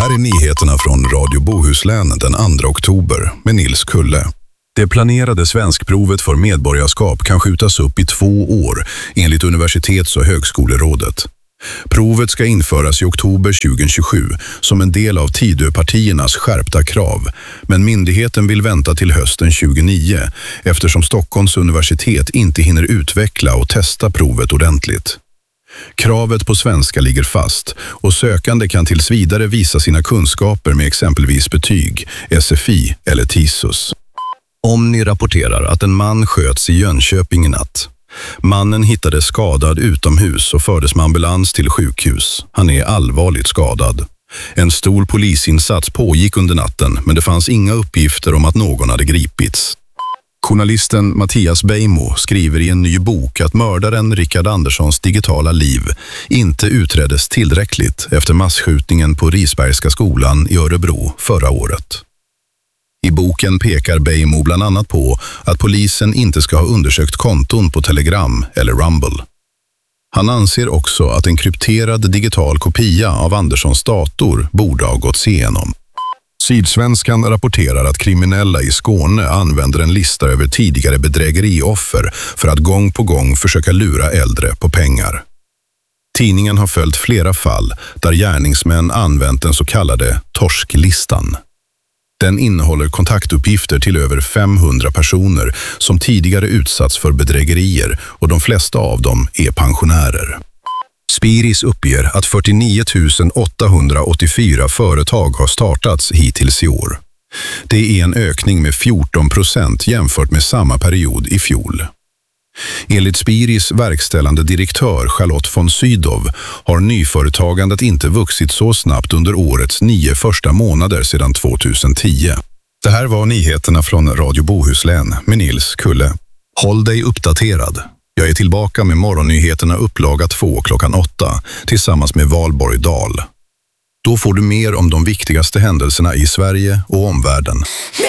här är nyheterna från Radio Bohuslän den 2 oktober med Nils Kulle. Det planerade svenskprovet för medborgarskap kan skjutas upp i 2 år enligt Universitets- och högskolerådet. Provet ska införas i oktober 2027 som en del av Tidöpartiernas skärpta krav, men myndigheten vill vänta till hösten 2029 eftersom Stockholms universitet inte hinner utveckla och testa provet ordentligt. Kravet på svenska ligger fast och sökande kan tills vidare visa sina kunskaper med exempelvis betyg, SFI eller TISUS. Omni rapporterar att en man sköts i Jönköping i natt. Mannen hittades skadad utomhus och fördes med ambulans till sjukhus. Han är allvarligt skadad. En stor polisinsats pågick under natten, men det fanns inga uppgifter om att någon hade gripits. Journalisten Mattias Beijmo skriver i en ny bok att mördaren Rickard Anderssons digitala liv inte utreddes tillräckligt efter massskjutningen på Risbergska skolan i Örebro förra året. I boken pekar Beijmo bland annat på att polisen inte ska ha undersökt konton på Telegram eller Rumble. Han anser också att en krypterad digital kopia av Anderssons dator borde ha gåtts igenom. Sydsvenskan rapporterar att kriminella i Skåne använder en lista över tidigare bedrägerioffer för att gång på gång försöka lura äldre på pengar. Tidningen har följt flera fall där gärningsmän använt den så kallade torsklistan. Den innehåller kontaktuppgifter till över 500 personer som tidigare utsatts för bedrägerier och de flesta av dem är pensionärer. Spiris uppger att 49 884 företag har startats hittills i år. Det är en ökning med 14% jämfört med samma period i fjol. Enligt Spiris verkställande direktör Charlotte von Sydow har nyföretagandet inte vuxit så snabbt under årets 9 första månader sedan 2010. Det här var nyheterna från Radio Bohuslän med Nils Kulle. Håll dig uppdaterad. Jag är tillbaka med morgonnyheterna upplaga 2 klockan 8 tillsammans med Valborg Dahl. Då får du mer om de viktigaste händelserna i Sverige och omvärlden.